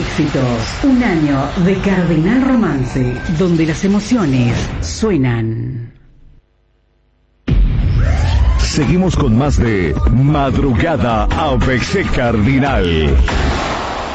éxitos. Un año de Cardenal Romance, donde las emociones suenan. Seguimos con más de Madrugada ABC Cardinal.